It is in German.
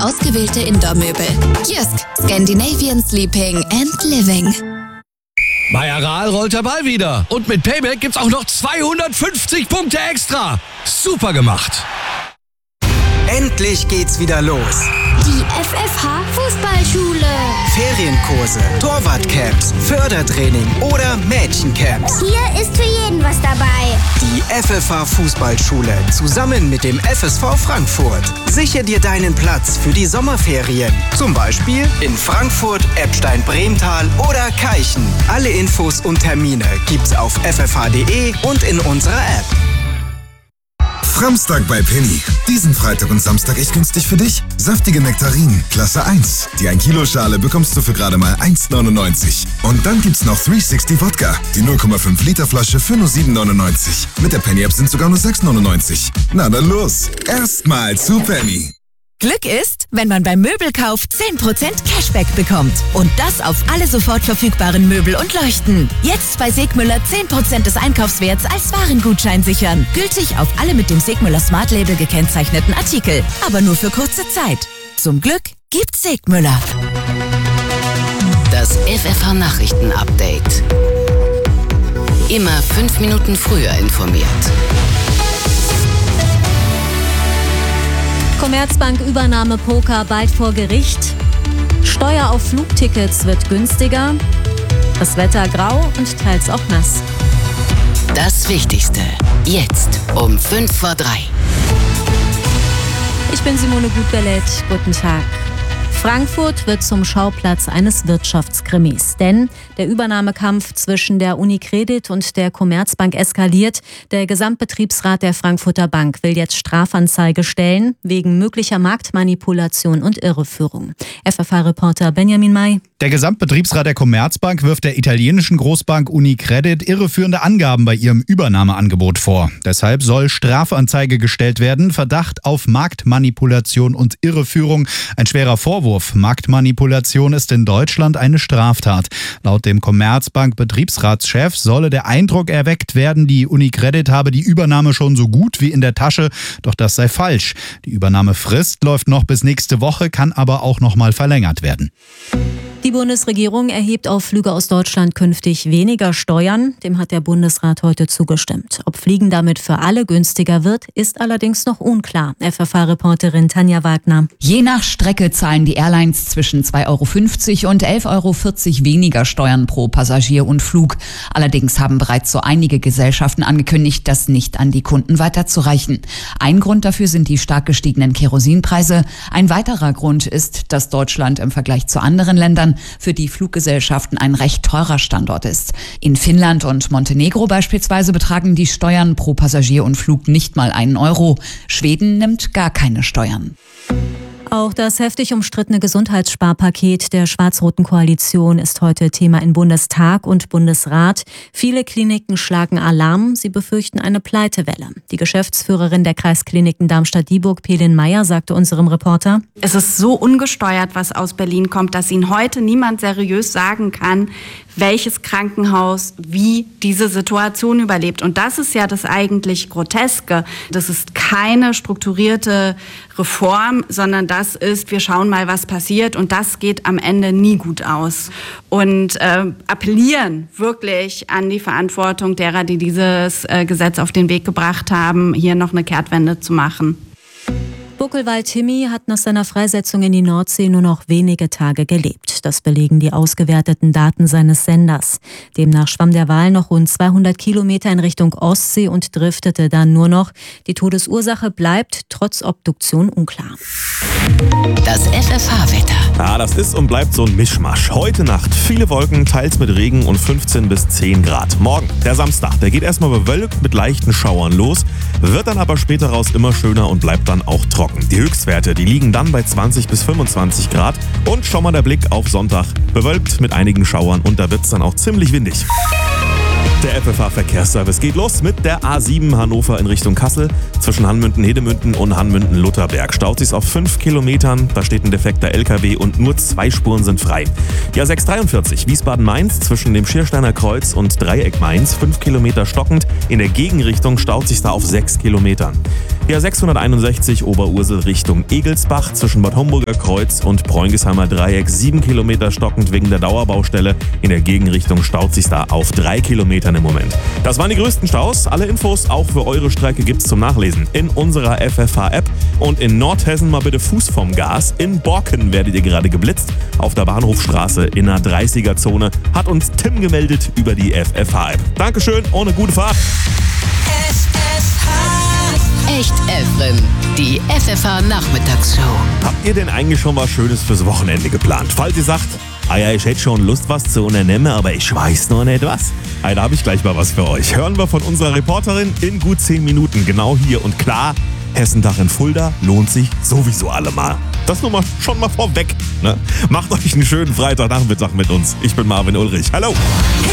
ausgewählte Indoor-Möbel. Jysk, Scandinavian Sleeping and Living. Bei Aral rollt der Ball wieder. Und mit Payback gibt's auch noch 250 Punkte extra. Super gemacht. Endlich geht's wieder los. Die FFH Fußballschule. Ferienkurse, Torwartcamps, Fördertraining oder Mädchencamps. Hier ist für jeden was dabei. Die FFH Fußballschule zusammen mit dem FSV Frankfurt. Sichere dir deinen Platz für die Sommerferien. Zum Beispiel in Frankfurt, Eppstein-Bremtal oder Keichen. Alle Infos und Termine gibt's auf ffh.de und in unserer App. Framstag bei Penny. Diesen Freitag und Samstag echt günstig für dich. Saftige Nektarinen, Klasse 1. Die 1 Kilo Schale bekommst du für gerade mal 1,99. Und dann gibt's noch 360 Wodka. Die 0,5 Liter Flasche für nur 7,99. Mit der Penny App sind sogar nur 6,99. Na dann los. Erstmal zu Penny. Glück ist, wenn man beim Möbelkauf 10% Cashback bekommt. Und das auf alle sofort verfügbaren Möbel und Leuchten. Jetzt bei Segmüller 10% des Einkaufswerts als Warengutschein sichern. Gültig auf alle mit dem Segmüller Smart Label gekennzeichneten Artikel. Aber nur für kurze Zeit. Zum Glück gibt's Segmüller. Das FFH Nachrichten Update. Immer 5 Minuten früher informiert. Commerzbank-Übernahme-Poker bald vor Gericht. Steuer auf Flugtickets wird günstiger. Das Wetter grau und teils auch nass. Das Wichtigste. Jetzt um 5 vor 3. Ich bin Simone Gutberlet. Guten Tag. Frankfurt wird zum Schauplatz eines Wirtschaftskrimis, denn der Übernahmekampf zwischen der UniCredit und der Commerzbank eskaliert. Der Gesamtbetriebsrat der Frankfurter Bank will jetzt Strafanzeige stellen wegen möglicher Marktmanipulation und Irreführung. FFH-Reporter Benjamin May. Der Gesamtbetriebsrat der Commerzbank wirft der italienischen Großbank UniCredit irreführende Angaben bei ihrem Übernahmeangebot vor. Deshalb soll Strafanzeige gestellt werden, Verdacht auf Marktmanipulation und Irreführung. Ein schwerer Vorwurf. Marktmanipulation ist in Deutschland eine Straftat. Laut dem Commerzbank-Betriebsratschef solle der Eindruck erweckt werden, die UniCredit habe die Übernahme schon so gut wie in der Tasche, doch das sei falsch. Die Übernahmefrist läuft noch bis nächste Woche, kann aber auch noch mal verlängert werden. Die Bundesregierung erhebt auf Flüge aus Deutschland künftig weniger Steuern. Dem hat der Bundesrat heute zugestimmt. Ob Fliegen damit für alle günstiger wird, ist allerdings noch unklar. FFH-Reporterin Tanja Wagner. Je nach Strecke zahlen die Airlines zwischen 2,50 € und 11,40 € weniger Steuern pro Passagier und Flug. Allerdings haben bereits so einige Gesellschaften angekündigt, das nicht an die Kunden weiterzureichen. Ein Grund dafür sind die stark gestiegenen Kerosinpreise. Ein weiterer Grund ist, dass Deutschland im Vergleich zu anderen Ländern für die Fluggesellschaften ein recht teurer Standort ist. In Finnland und Montenegro beispielsweise betragen die Steuern pro Passagier und Flug nicht mal 1 €. Schweden nimmt gar keine Steuern. Auch das heftig umstrittene Gesundheitssparpaket der schwarz-roten Koalition ist heute Thema in Bundestag und Bundesrat. Viele Kliniken schlagen Alarm, sie befürchten eine Pleitewelle. Die Geschäftsführerin der Kreiskliniken Darmstadt-Dieburg, Pelin Meyer, sagte unserem Reporter: Es ist so ungesteuert, was aus Berlin kommt, dass Ihnen heute niemand seriös sagen kann, welches Krankenhaus wie diese Situation überlebt. Und das ist ja das eigentlich Groteske. Das ist keine strukturierte Reform, sondern das ist, wir schauen mal, was passiert. Und das geht am Ende nie gut aus. Und appellieren wirklich an die Verantwortung derer, die dieses Gesetz auf den Weg gebracht haben, hier noch eine Kehrtwende zu machen. Buckelwald-Timmy hat nach seiner Freisetzung in die Nordsee nur noch wenige Tage gelebt. Das belegen die ausgewerteten Daten seines Senders. Demnach schwamm der Wal noch rund 200 Kilometer in Richtung Ostsee und driftete dann nur noch. Die Todesursache bleibt trotz Obduktion unklar. Das FFH-Wetter. Ja, das ist und bleibt so ein Mischmasch. Heute Nacht viele Wolken, teils mit Regen und 15 bis 10 Grad. Morgen, der Samstag, der geht erstmal bewölkt mit leichten Schauern los, wird dann aber später raus immer schöner und bleibt dann auch trocken. Die Höchstwerte, die liegen dann bei 20 bis 25 Grad. Und schon mal der Blick auf Sonntag. Bewölkt mit einigen Schauern und da wird es dann auch ziemlich windig. Der FFH-Verkehrsservice geht los mit der A7 Hannover in Richtung Kassel. Zwischen Hanmünden-Hedemünden und Hanmünden-Lutherberg staut sich's auf 5 Kilometern. Da steht ein defekter LKW und nur 2 Spuren sind frei. Die A643 Wiesbaden-Mainz zwischen dem Schiersteiner Kreuz und Dreieck Mainz 5 Kilometer stockend. In der Gegenrichtung staut sich's da auf 6 Kilometern. Die A661 Oberursel Richtung Egelsbach zwischen Bad Homburger Kreuz und Bräungesheimer Dreieck 7 Kilometer stockend wegen der Dauerbaustelle. In der Gegenrichtung staut sich's da auf 3 Kilometern im Moment. Das waren die größten Staus. Alle Infos auch für eure Strecke gibt's zum Nachlesen in unserer FFH-App. Und in Nordhessen mal bitte Fuß vom Gas. In Borken werdet ihr gerade geblitzt. Auf der Bahnhofstraße in einer 30er-Zone hat uns Tim gemeldet über die FFH-App. Dankeschön und eine gute Fahrt. Echt Efren, die FFH-Nachmittagsshow. Habt ihr denn eigentlich schon was Schönes fürs Wochenende geplant? Falls ihr sagt, ja, ich hätte schon Lust, was zu unternehmen, aber ich weiß noch nicht was. Da habe ich gleich mal was für euch. Hören wir von unserer Reporterin in gut 10 Minuten. Genau hier und klar, Hessentag in Fulda lohnt sich sowieso allemal. Das nur mal schon mal vorweg. Ne? Macht euch einen schönen Freitagnachmittag mit uns. Ich bin Marvin Ulrich. Hallo.